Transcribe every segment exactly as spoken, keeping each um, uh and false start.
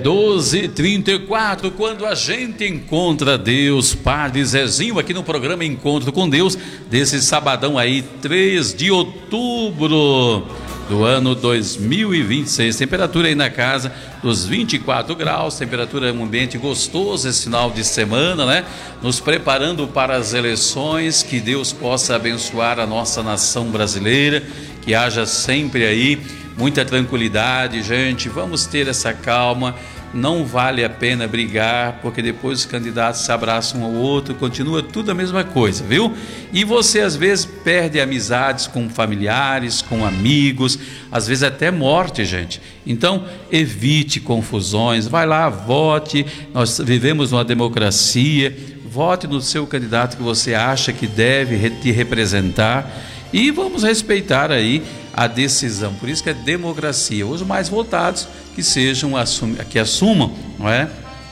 doze e trinta e quatro, quando a gente encontra Deus, Padre Zezinho, aqui no programa Encontro com Deus, desse sabadão aí, três de outubro do ano dois mil e vinte e seis. Temperatura aí na casa dos vinte e quatro graus, temperatura um ambiente gostoso esse final de semana, né? Nos preparando para as eleições, que Deus possa abençoar a nossa nação brasileira, que haja sempre aí muita tranquilidade, gente. Vamos ter essa calma. Não vale a pena brigar, porque depois os candidatos se abraçam um ao outro, continua tudo a mesma coisa, viu? E você às vezes perde amizades com familiares, com amigos, às vezes até morte, gente. Então evite confusões, vai lá, vote. Nós vivemos numa democracia. Vote no seu candidato que você acha que deve te representar, e vamos respeitar aí a decisão. Por isso que é democracia. Os mais votados que sejam assum, que assumam, não é,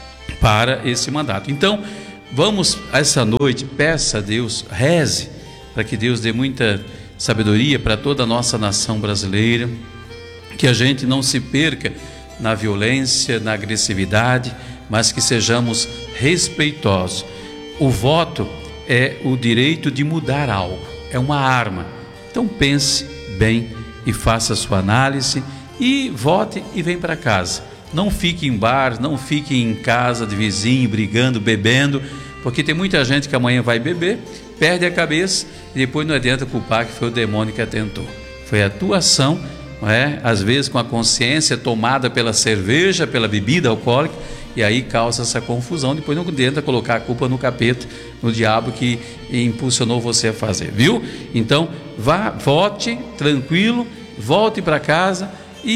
para esse mandato. Então, vamos essa noite, peça a Deus, reze para que Deus dê muita sabedoria para toda a nossa nação brasileira, que a gente não se perca na violência, na agressividade, mas que sejamos respeitosos. O voto é o direito de mudar algo, é uma arma. Então pense bem e faça a sua análise e vote e vem para casa. Não fique em bar, não fique em casa de vizinho brigando, bebendo, porque tem muita gente que amanhã vai beber, perde a cabeça e depois não adianta culpar que foi o demônio que atentou. Foi a tua ação, não é? Às vezes com a consciência tomada pela cerveja, pela bebida alcoólica, e aí causa essa confusão. Depois não adianta colocar a culpa no capeta, no diabo que impulsionou você a fazer, viu? Então vá, vote tranquilo, volte para casa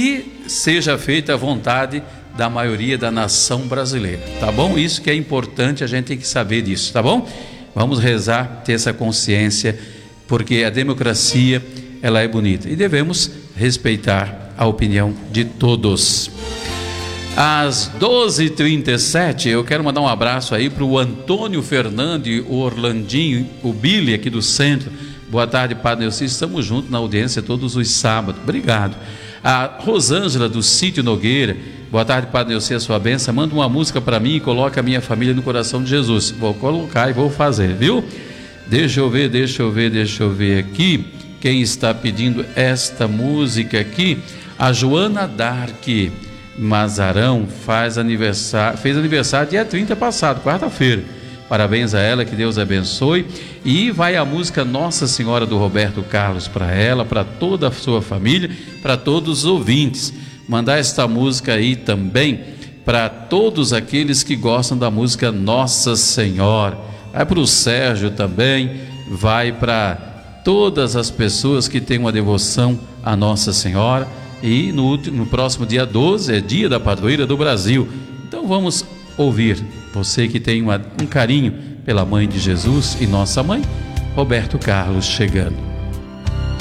e seja feita a vontade da maioria da nação brasileira, tá bom? Isso que é importante, a gente tem que saber disso, tá bom? Vamos rezar, ter essa consciência, porque a democracia, ela é bonita e devemos respeitar a opinião de todos. Às doze e trinta e sete, eu quero mandar um abraço aí para o Antônio Fernandes, o Orlandinho, o Billy aqui do centro. Boa tarde, Padre Neuci, estamos juntos na audiência todos os sábados. Obrigado. A Rosângela do Sítio Nogueira, boa tarde, Padre Neuci, a sua bênção. Manda uma música para mim e coloca a minha família no coração de Jesus. Vou colocar e vou fazer, viu? Deixa eu ver, deixa eu ver, deixa eu ver aqui. Quem está pedindo esta música aqui? A Joana Dark Mazarão faz aniversário, fez aniversário dia trinta passado, quarta-feira. Parabéns a ela, que Deus abençoe. E vai a música Nossa Senhora do Roberto Carlos para ela, para toda a sua família, para todos os ouvintes. Mandar esta música aí também para todos aqueles que gostam da música Nossa Senhora. Vai para o Sérgio também, vai para todas as pessoas que têm uma devoção a Nossa Senhora. E no, no próximo dia doze é dia da padroeira do Brasil. Então vamos ouvir, você que tem uma, um carinho pela mãe de Jesus e nossa mãe, Roberto Carlos chegando.